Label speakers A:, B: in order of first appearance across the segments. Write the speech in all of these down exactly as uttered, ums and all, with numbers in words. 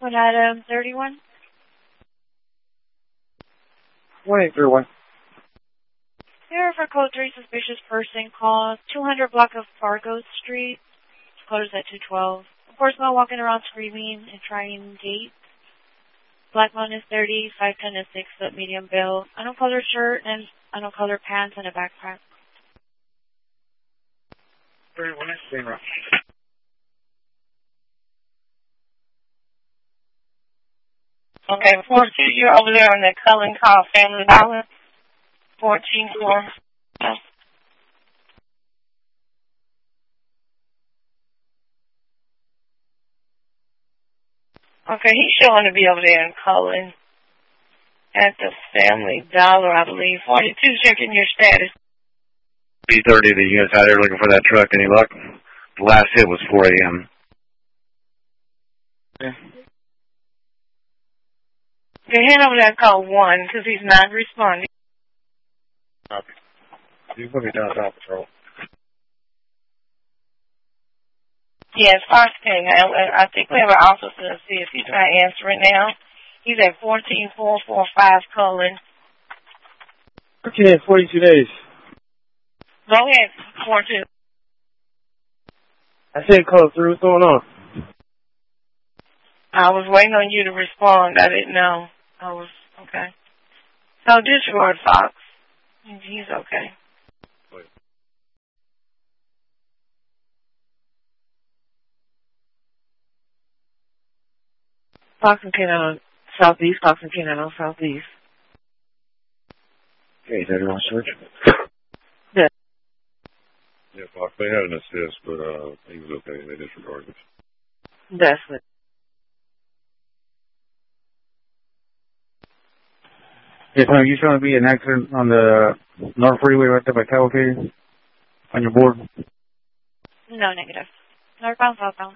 A: one item thirty-one.
B: one eight three one.
A: Here for code three, suspicious person call two hundred block of Fargo Street. Code is at two twelve. Enforcement walking around screaming and trying gate. Black one is thirty, five ten is six foot medium build. I don't color shirt and I don't color pants and a backpack.
B: thirty-one, zero.
C: Okay, fourteen, you're over there on that Cullen call Family Dollar. fourteen four. Okay, he's showing to be over there in Cullen at the Family Dollar, I believe. forty-two, checking your status.
D: B thirty, the unit's out there looking for that truck. Any luck? The last hit was four a.m.
B: Yeah.
C: Okay, hand over that call one, because he's not responding.
B: Copy. You put me down south patrol.
C: Yes, Fox King. I, I think we have an officer to see if he's trying to answer it now. He's at fourteen four four five Cullen.
B: Okay, forty-two days.
C: Go ahead, four two.
B: I said call through. What's going on?
C: I was waiting on you to respond. I didn't know. I was, okay. So disregard Fox. He's okay.
B: Wait.
E: Fox and Ken on southeast, Fox and Ken on southeast.
D: Okay, thirty-one search.
E: Yeah.
F: Yeah, Fox, they had an assist, but uh, he was okay. They disregarded it.
E: That's it.
B: Yes, ma'am. You showing to be an accident on the North Freeway right there by Cavalcade on your board?
A: No, negative. Northbound, southbound.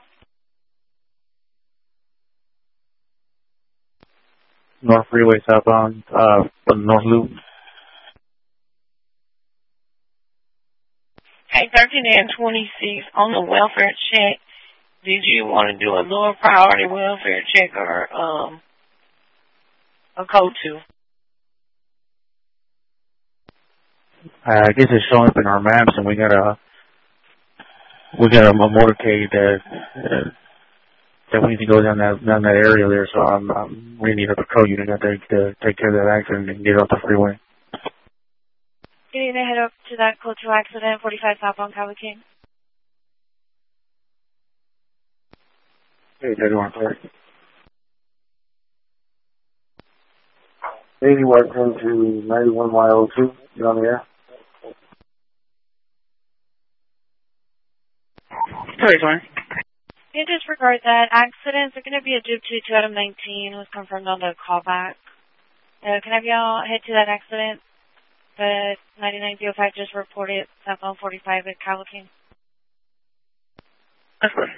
B: North Freeway southbound, uh, on the North Loop.
C: Hey, thirteen and twenty-six on the welfare check. Did you want to do a lower priority welfare check or um a code two?
B: I guess it's showing up in our maps, and we got a we got a motorcade that uh, that we need to go down that down that area there. So I'm, I'm we need a patrol unit out there to take care of that accident and get off the freeway.
A: You need to head up to that code two accident, forty-five southbound Cavalcade.
B: Hey, thirty-one thirty. eighty-one ten to ninety-one Y oh two. You on the air?
E: Sorry, sorry.
A: You disregard that. Accidents are going to be a due to two item nineteen. Was confirmed on the callback. Uh, can I have y'all head to that accident? The ninety-nine oh five just reported southbound forty-five at Cavalcade.
E: That's good.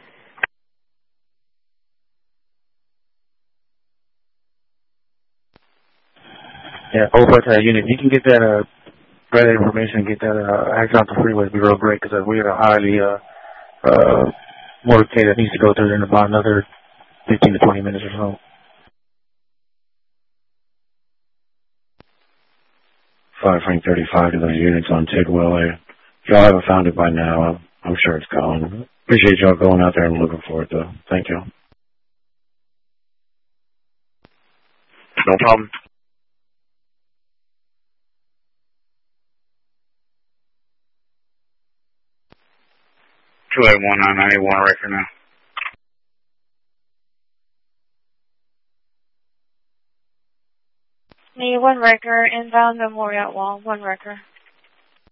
B: Yeah, over to that unit. You can get that, uh, grab that information and get that, uh, accident off the freeway. It'd be real great because uh, we are highly, uh, uh, motorcade that needs to go through in about another fifteen to twenty minutes or so.
D: five Frank thirty-five to those units on Tidwell. I, if y'all haven't found it by now, I'm, I'm sure it's gone. Appreciate y'all going out there and looking for it, though. Thank you. No problem. two eight one nine nine eight one record now.
A: Need one wrecker, inbound Memorial Wall, one wrecker.